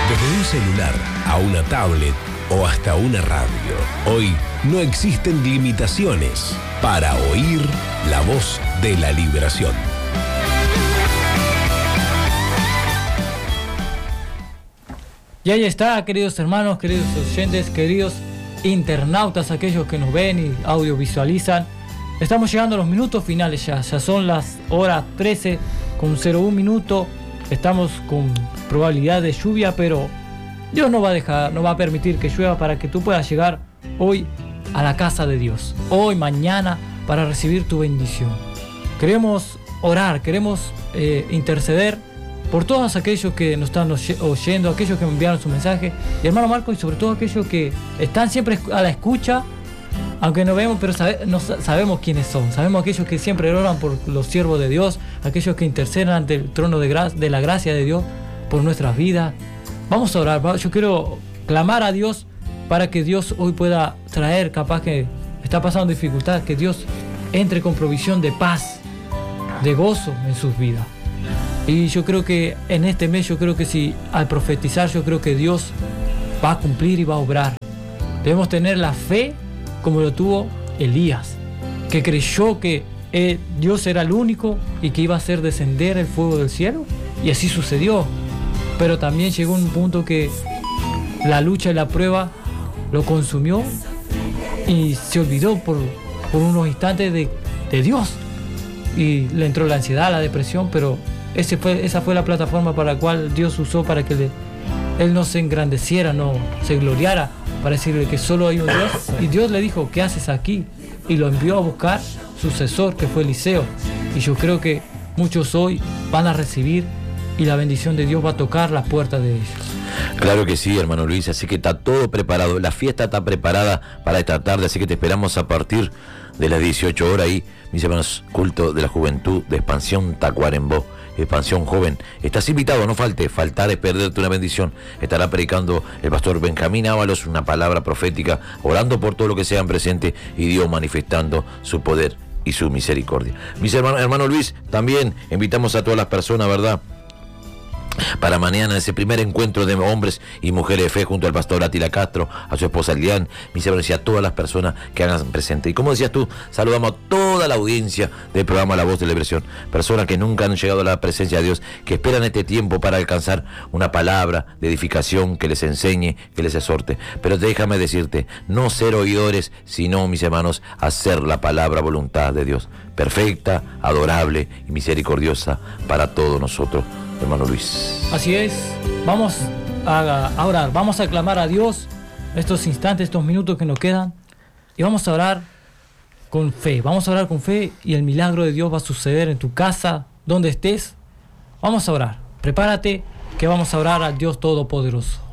Desde un celular a una tablet o hasta una radio, hoy no existen limitaciones para oír la voz de la liberación. Y ahí está, queridos hermanos, queridos oyentes, queridos internautas, aquellos que nos ven y audiovisualizan. Estamos llegando a los minutos finales ya son las horas 13:01. Estamos con probabilidad de lluvia, pero Dios no va a permitir que llueva para que tú puedas llegar hoy a la casa de Dios, hoy, mañana, para recibir tu bendición. Queremos orar, queremos interceder por todos aquellos que nos están oyendo, aquellos que me enviaron su mensaje, y hermano Marco, y sobre todo aquellos que están siempre a la escucha, aunque no vemos, pero sabemos quiénes son. Sabemos aquellos que siempre oran por los siervos de Dios, aquellos que interceden ante el trono de la gracia de Dios por nuestras vidas. Vamos a orar. Yo quiero clamar a Dios para que Dios hoy pueda traer, capaz que está pasando dificultad, que Dios entre con provisión de paz, de gozo en sus vidas. Y yo creo que en este mes, si al profetizar, yo creo que Dios va a cumplir y va a obrar. Debemos tener la fe como lo tuvo Elías, que creyó que Dios era el único y que iba a hacer descender el fuego del cielo, y así sucedió. Pero también llegó un punto que la lucha y la prueba lo consumió y se olvidó por unos instantes de Dios, y le entró la ansiedad, la depresión, pero esa fue la plataforma para la cual Dios usó para que él no se engrandeciera, no se gloriara, para decirle que solo hay un Dios. Y Dios le dijo: ¿qué haces aquí? Y lo envió a buscar sucesor, que fue Eliseo. Y yo creo que muchos hoy van a recibir, y la bendición de Dios va a tocar las puertas de ellos. Claro que sí, hermano Luis, así que está todo preparado, la fiesta está preparada para esta tarde, así que te esperamos a partir de las 18 horas ahí, mis hermanos, culto de la juventud de Expansión Tacuarembó, Expansión Joven. Estás invitado, no faltar es perderte una bendición. Estará predicando el pastor Benjamín Ábalos una palabra profética, orando por todo lo que sean presentes y Dios manifestando su poder y su misericordia. Mis hermanos, hermano Luis, también invitamos a todas las personas, ¿verdad?, para mañana ese primer encuentro de hombres y mujeres de fe junto al pastor Átila Castro, a su esposa Elian, mis hermanos, y a todas las personas que hagan presente. Y como decías tú, saludamos a toda la audiencia del programa La Voz de la Liberación, personas que nunca han llegado a la presencia de Dios, que esperan este tiempo para alcanzar una palabra de edificación que les enseñe, que les exhorte. Pero déjame decirte, no ser oidores, sino, mis hermanos, hacer la palabra voluntad de Dios, perfecta, adorable y misericordiosa para todos nosotros, hermano Luis. Así es, vamos a orar, vamos a clamar a Dios estos instantes, estos minutos que nos quedan, y vamos a orar con fe, y el milagro de Dios va a suceder en tu casa, donde estés. Vamos a orar, prepárate, que vamos a orar al Dios Todopoderoso.